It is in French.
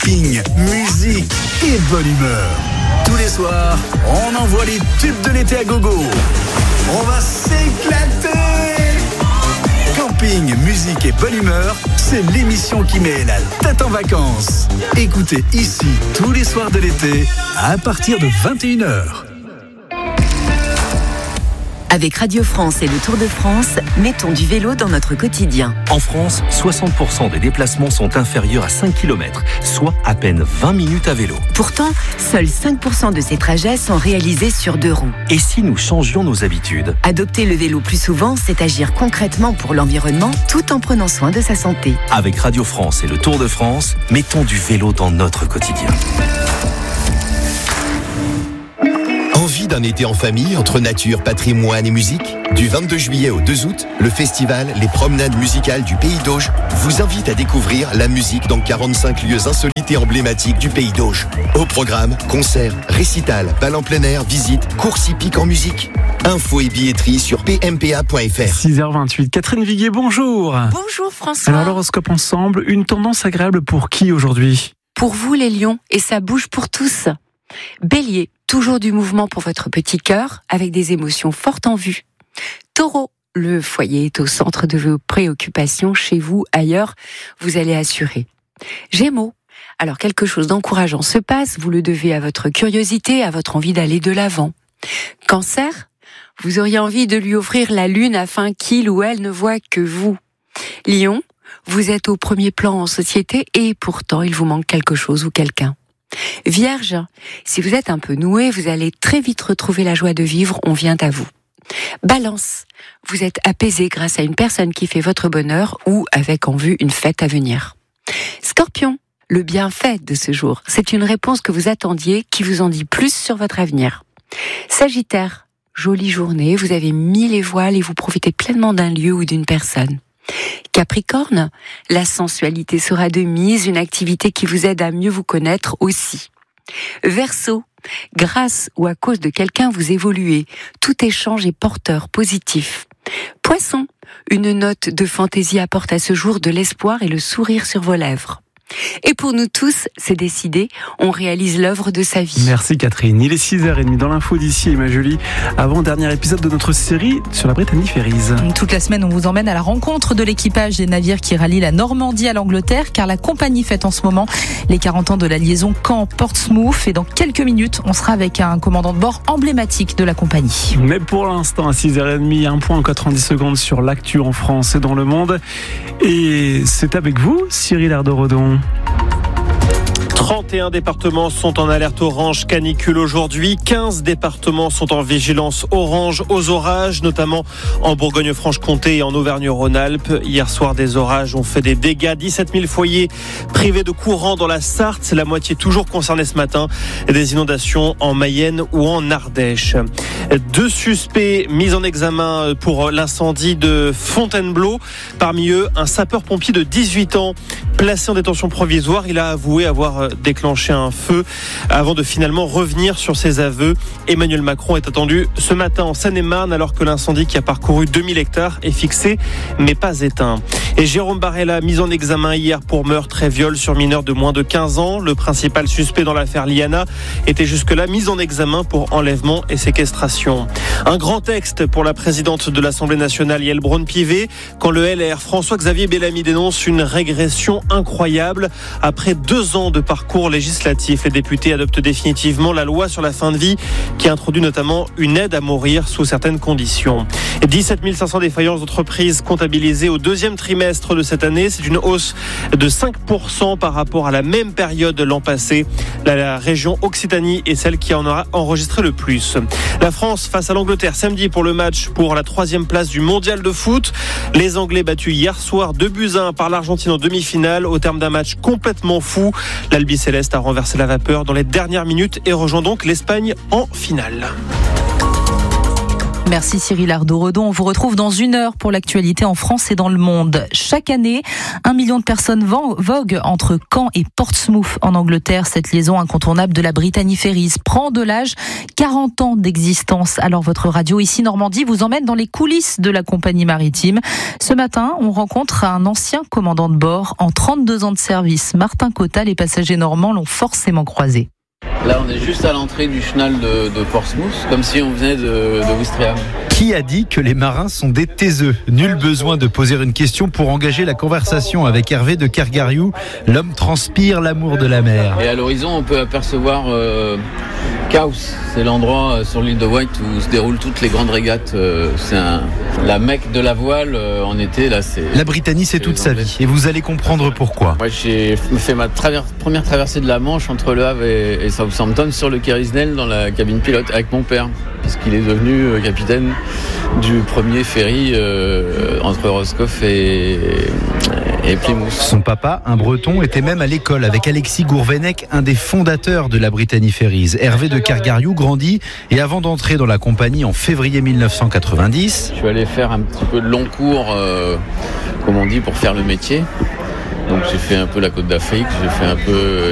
camping, musique et bonne humeur. Tous les soirs, on envoie les tubes de l'été à gogo. On va s'éclater. Camping, musique et bonne humeur, c'est l'émission qui met la tête en vacances. Écoutez ici tous les soirs de l'été à partir de 21h. Avec Radio France et le Tour de France, mettons du vélo dans notre quotidien. En France, 60% des déplacements sont inférieurs à 5 km, soit à peine 20 minutes à vélo. Pourtant, seuls 5% de ces trajets sont réalisés sur 2 roues. Et si nous changions nos habitudes ? Adopter le vélo plus souvent, c'est agir concrètement pour l'environnement tout en prenant soin de sa santé. Avec Radio France et le Tour de France, mettons du vélo dans notre quotidien. Envie d'un été en famille entre nature, patrimoine et musique ? Du 22 juillet au 2 août, le festival Les Promenades Musicales du Pays d'Auge vous invite à découvrir la musique dans 45 lieux insolites et emblématiques du Pays d'Auge. Au programme, concerts, récitals, bals en plein air, visites, courses hippiques en musique. Infos et billetterie sur pmpa.fr. 6h28, Catherine Viguier, bonjour. Bonjour François. Alors l'horoscope ensemble, une tendance agréable pour qui aujourd'hui ? Pour vous les lions, et ça bouge pour tous. Bélier, toujours du mouvement pour votre petit cœur, avec des émotions fortes en vue. Taureau, le foyer est au centre de vos préoccupations, chez vous, ailleurs, vous allez assurer. Gémeaux, alors quelque chose d'encourageant se passe, vous le devez à votre curiosité, à votre envie d'aller de l'avant. Cancer, vous auriez envie de lui offrir la lune afin qu'il ou elle ne voit que vous. Lion, vous êtes au premier plan en société et pourtant il vous manque quelque chose ou quelqu'un. Vierge, si vous êtes un peu noué, vous allez très vite retrouver la joie de vivre, on vient à vous. Balance, vous êtes apaisé grâce à une personne qui fait votre bonheur ou avec en vue une fête à venir. Scorpion, le bienfait de ce jour, c'est une réponse que vous attendiez qui vous en dit plus sur votre avenir. Sagittaire, jolie journée, vous avez mis les voiles et vous profitez pleinement d'un lieu ou d'une personne. Capricorne, la sensualité sera de mise, une activité qui vous aide à mieux vous connaître aussi. Verseau, grâce ou à cause de quelqu'un vous évoluez, tout échange est porteur positif. Poisson, une note de fantaisie apporte à ce jour de l'espoir et le sourire sur vos lèvres. Et pour nous tous, c'est décidé, on réalise l'œuvre de sa vie. Merci Catherine. Il est 6h30 dans l'info d'ici et ma Julie, avant-dernier épisode de notre série sur la Brittany Ferries. Toute la semaine, on vous emmène à la rencontre de l'équipage des navires qui rallient la Normandie à l'Angleterre, car la compagnie fête en ce moment les 40 ans de la liaison Caen-Portsmouth. Et dans quelques minutes, on sera avec un commandant de bord emblématique de la compagnie. Mais pour l'instant, à 6h30, un point en 90 secondes sur l'actu en France et dans le monde. Et c'est avec vous, Cyril Ardorodon. 31 départements sont en alerte orange canicule aujourd'hui. 15 départements sont en vigilance orange aux orages, notamment en Bourgogne-Franche-Comté et en Auvergne-Rhône-Alpes. Hier soir, des orages ont fait des dégâts. 17 000 foyers privés de courant dans la Sarthe. La moitié toujours concernée ce matin. Des inondations en Mayenne ou en Ardèche. 2 suspects mis en examen pour l'incendie de Fontainebleau. Parmi eux, un sapeur-pompier de 18 ans placé en détention provisoire. Il a avoué avoir déclenché un feu avant de finalement revenir sur ses aveux. Emmanuel Macron est attendu ce matin en Seine-et-Marne alors que l'incendie qui a parcouru 2000 hectares est fixé mais pas éteint. Et Jérôme Barella, mis en examen hier pour meurtre et viol sur mineur de moins de 15 ans. Le principal suspect dans l'affaire Liana était jusque-là mis en examen pour enlèvement et séquestration. Un grand texte pour la présidente de l'Assemblée nationale, Yael Braun-Pivet, quand le LR François-Xavier Bellamy dénonce une régression incroyable. Après 2 ans de parcours législatif, les députés adoptent définitivement la loi sur la fin de vie qui introduit notamment une aide à mourir sous certaines conditions. 17 500 défaillances d'entreprises comptabilisées au 2e trimestre de cette année. C'est une hausse de 5% par rapport à la même période l'an passé. La région Occitanie est celle qui en aura enregistré le plus. La France face à l'Angleterre samedi pour le match pour la 3e place du mondial de foot. Les Anglais battus hier soir 2-1 par l'Argentine en demi-finale au terme d'un match complètement fou. L'Albi-Céleste a renversé la vapeur dans les dernières minutes et rejoint donc l'Espagne en finale. Merci Cyril Ardo-Redon. On vous retrouve dans 1 heure pour l'actualité en France et dans le monde. Chaque année, 1 million de personnes voguent entre Caen et Portsmouth en Angleterre. Cette liaison incontournable de la Brittany Ferries prend de l'âge, 40 ans d'existence. Alors votre radio ici Normandie vous emmène dans les coulisses de la compagnie maritime. Ce matin, on rencontre un ancien commandant de bord en 32 ans de service. Martin Cotta, les passagers normands l'ont forcément croisé. Là, on est juste à l'entrée du chenal de Portsmouth, comme si on venait de Ouistreham. Qui a dit que les marins sont des taiseux ? Nul besoin de poser une question pour engager la conversation avec Hervé de Kergariou. L'homme transpire l'amour de la mer. Et à l'horizon, on peut apercevoir Cowes. C'est l'endroit sur l'île de Wight où se déroulent toutes les grandes régates. C'est la Mecque de la voile en été. Là, la Brittany, c'est toute sa vie. Et vous allez comprendre pourquoi. Moi, j'ai fait ma première traversée de la Manche entre Le Havre et Southampton sur le Kerrisdale dans la cabine pilote avec mon père, puisqu'il est devenu capitaine du premier ferry entre Roscoff et Plymouth. Son papa, un breton, était même à l'école avec Alexis Gourvenec, un des fondateurs de la Brittany Ferries. Hervé de Kergariou grandit et avant d'entrer dans la compagnie en février 1990... Je suis allé faire un petit peu de long cours, comme on dit, pour faire le métier. Donc j'ai fait un peu la Côte d'Afrique, j'ai fait un peu